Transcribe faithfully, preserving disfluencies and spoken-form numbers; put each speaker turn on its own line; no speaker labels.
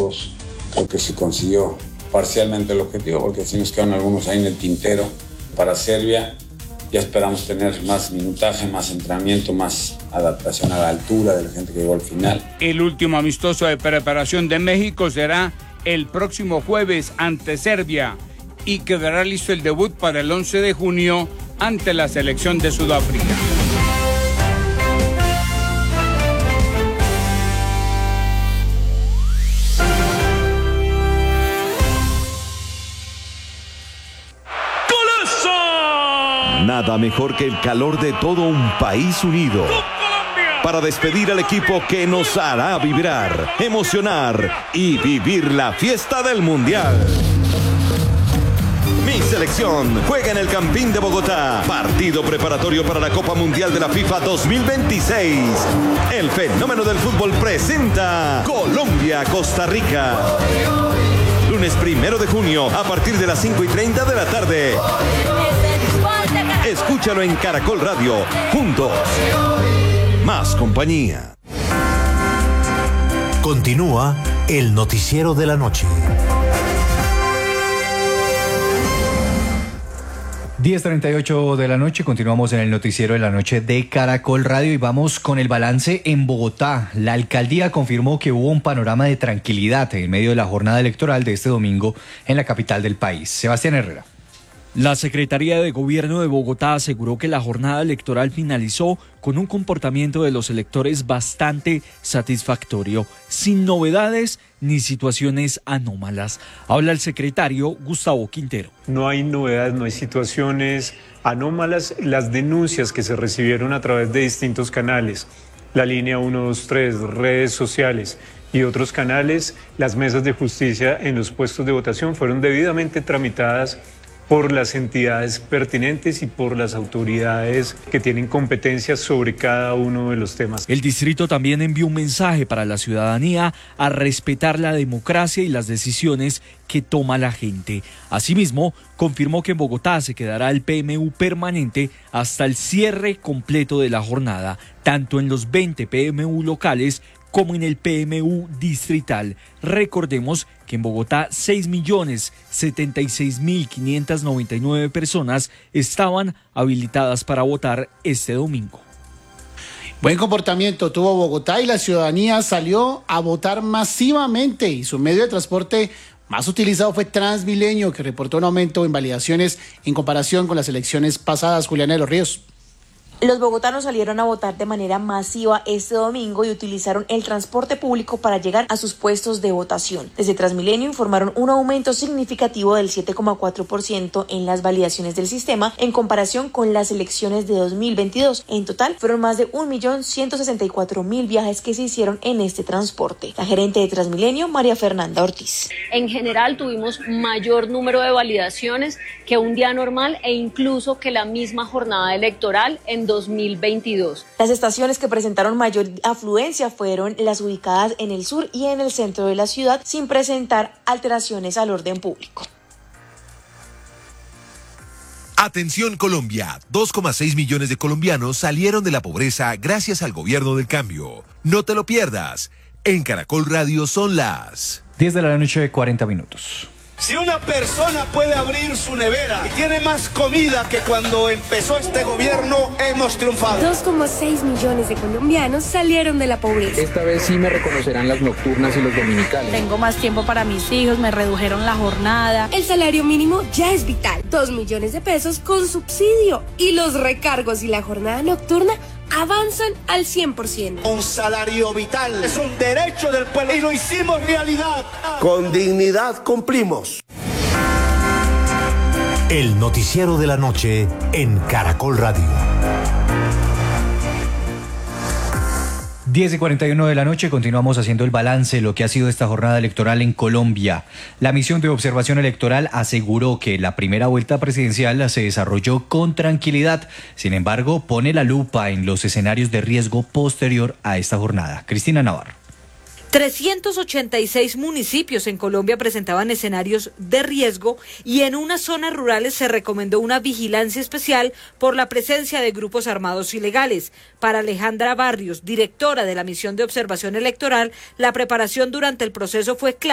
todos. Creo que se consiguió parcialmente el objetivo, porque sí nos quedan algunos ahí en el tintero para Serbia. Ya esperamos tener más minutaje, más entrenamiento, más adaptación a la altura de la gente que llegó al final.
El último amistoso de preparación de México será el próximo jueves ante Serbia y quedará listo el debut para el once de junio ante la selección de Sudáfrica.
Nada mejor que el calor de todo un país unido para despedir al equipo que nos hará vibrar, emocionar y vivir la fiesta del Mundial. Mi selección juega en el Campín de Bogotá. Partido preparatorio para la Copa Mundial de la FIFA dos mil veintiséis. El fenómeno del fútbol presenta Colombia-Costa Rica. Lunes primero de junio a partir de las cinco y treinta de la tarde. Escúchalo en Caracol Radio. Juntos. Más compañía.
Continúa el noticiero de la noche.
diez treinta y ocho de la noche, continuamos en el noticiero de la noche de Caracol Radio y vamos con el balance en Bogotá. La alcaldía confirmó que hubo un panorama de tranquilidad en medio de la jornada electoral de este domingo en la capital del país. Sebastián Herrera.
La Secretaría de Gobierno de Bogotá aseguró que la jornada electoral finalizó con un comportamiento de los electores bastante satisfactorio, sin novedades ni situaciones anómalas. Habla el secretario Gustavo Quintero.
No hay novedades, no hay situaciones anómalas. Las denuncias que se recibieron a través de distintos canales, la línea uno dos tres, redes sociales y otros canales, las mesas de justicia en los puestos de votación fueron debidamente tramitadas por las entidades pertinentes y por las autoridades que tienen competencias sobre cada uno de los temas.
El distrito también envió un mensaje para la ciudadanía a respetar la democracia y las decisiones que toma la gente. Asimismo, confirmó que en Bogotá se quedará el P M U permanente hasta el cierre completo de la jornada, tanto en los veinte P M U locales como en el P M U distrital. Recordemos que en Bogotá seis millones setenta y seis mil quinientas noventa y nueve personas estaban habilitadas para votar este domingo.
Buen comportamiento tuvo Bogotá y la ciudadanía salió a votar masivamente y su medio de transporte más utilizado fue Transmilenio, que reportó un aumento en validaciones en comparación con las elecciones pasadas. Juliana de los Ríos.
Los bogotanos salieron a votar de manera masiva este domingo y utilizaron el transporte público para llegar a sus puestos de votación. Desde Transmilenio informaron un aumento significativo del siete coma cuatro por ciento en las validaciones del sistema en comparación con las elecciones de dos mil veintidós. En total, fueron más de un millón ciento sesenta y cuatro mil viajes que se hicieron en este transporte. La gerente de Transmilenio, María Fernanda Ortiz.
En general, tuvimos mayor número de validaciones que un día normal e incluso que la misma jornada electoral en dos mil veintidós.
Las estaciones que presentaron mayor afluencia fueron las ubicadas en el sur y en el centro de la ciudad, sin presentar alteraciones al orden público.
Atención Colombia, dos coma seis millones de colombianos salieron de la pobreza gracias al gobierno del cambio. No te lo pierdas. En Caracol Radio son las
diez de la noche, cuarenta minutos.
Si una persona puede abrir su nevera y tiene más comida que cuando empezó este gobierno, hemos triunfado.
dos coma seis millones de colombianos salieron de la pobreza.
Esta vez sí me reconocerán las nocturnas y los dominicales.
Tengo más tiempo para mis hijos, me redujeron la jornada.
El salario mínimo ya es vital. dos millones de pesos con subsidio. Y los recargos y la jornada nocturna avanzan al cien por ciento.
Un salario vital es un derecho del pueblo y lo hicimos realidad.
Con dignidad cumplimos.
El noticiero de la noche en Caracol Radio.
diez y cuarenta y uno de la noche, continuamos haciendo el balance de lo que ha sido esta jornada electoral en Colombia. La misión de observación electoral aseguró que la primera vuelta presidencial se desarrolló con tranquilidad. Sin embargo, pone la lupa en los escenarios de riesgo posterior a esta jornada. Cristina Navarro.
trescientos ochenta y seis municipios en Colombia presentaban escenarios de riesgo y en unas zonas rurales se recomendó una vigilancia especial por la presencia de grupos armados ilegales. Para Alejandra Barrios, directora de la misión de observación electoral, la preparación durante el proceso fue clave.